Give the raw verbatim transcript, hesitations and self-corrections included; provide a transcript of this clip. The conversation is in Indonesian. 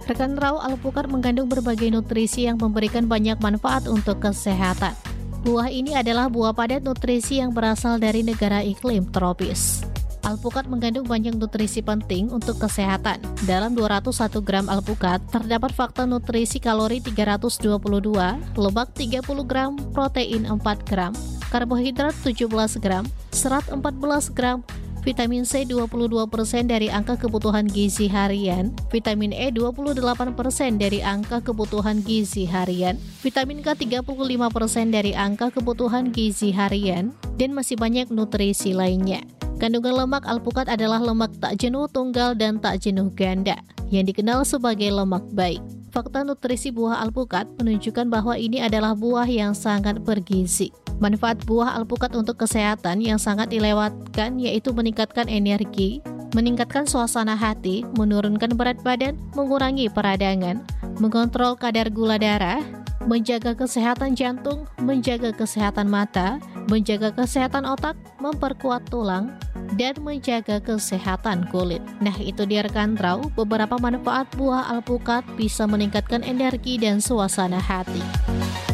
Rekan raw, alpukat mengandung berbagai nutrisi yang memberikan banyak manfaat untuk kesehatan. Buah ini adalah buah padat nutrisi yang berasal dari negara iklim tropis. Alpukat mengandung banyak nutrisi penting untuk kesehatan. Dalam dua ratus satu gram alpukat, terdapat faktor nutrisi kalori tiga ratus dua puluh dua, lemak tiga puluh gram, protein empat gram, karbohidrat tujuh belas gram, serat empat belas gram, vitamin C dua puluh dua persen dari angka kebutuhan gizi harian, vitamin E dua puluh delapan persen dari angka kebutuhan gizi harian, vitamin K tiga puluh lima persen dari angka kebutuhan gizi harian, dan masih banyak nutrisi lainnya. Kandungan lemak alpukat adalah lemak tak jenuh tunggal dan tak jenuh ganda, yang dikenal sebagai lemak baik. Fakta nutrisi buah alpukat menunjukkan bahwa ini adalah buah yang sangat bergizi. Manfaat buah alpukat untuk kesehatan yang sangat dilewatkan yaitu meningkatkan energi, meningkatkan suasana hati, menurunkan berat badan, mengurangi peradangan, mengontrol kadar gula darah, menjaga kesehatan jantung, menjaga kesehatan mata, menjaga kesehatan otak, memperkuat tulang, dan menjaga kesehatan kulit. Nah, itu dia rekan raw, beberapa manfaat buah alpukat bisa meningkatkan energi dan suasana hati.